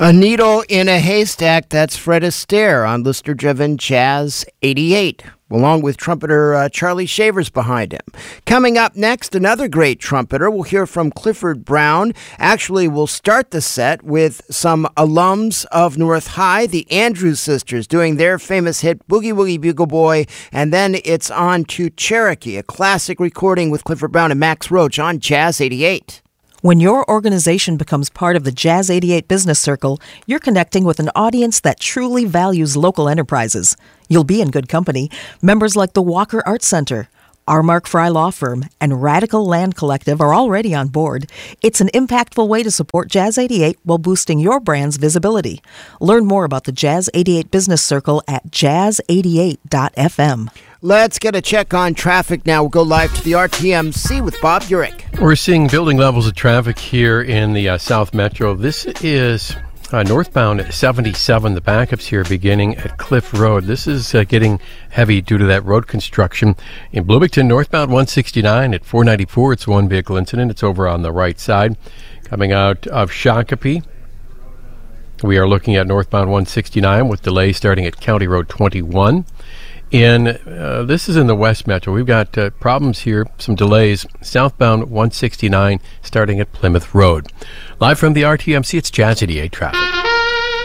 A needle in a haystack, that's Fred Astaire on listener-driven Jazz 88, along with trumpeter Charlie Shavers behind him. Coming up next, another great trumpeter. We'll hear from Clifford Brown. Actually, we'll start the set with some alums of North High, the Andrews Sisters, doing their famous hit Boogie Woogie Bugle Boy, and then it's on to Cherokee, a classic recording with Clifford Brown and Max Roach on Jazz 88. When your organization becomes part of the Jazz 88 Business Circle, you're connecting with an audience that truly values local enterprises. You'll be in good company. Members like the Walker Arts Center, our Mark Fry Law Firm, and Radical Land Collective are already on board. It's an impactful way to support Jazz 88 while boosting your brand's visibility. Learn more about the Jazz 88 Business Circle at jazz88.fm. Let's get a check on traffic now. We'll go live to the RTMC with Bob Urich. We're seeing building levels of traffic here in the South Metro. This is northbound 77. The backups here beginning at Cliff Road. This is getting heavy due to that road construction. In Bloomington, northbound 169 at 494. It's one vehicle incident. It's over on the right side. Coming out of Shakopee, we are looking at northbound 169 with delays starting at County Road 21. This is in the West Metro. We've got problems here, some delays. Southbound 169 starting at Plymouth Road. Live from the RTMC, it's Jazz 88 traffic.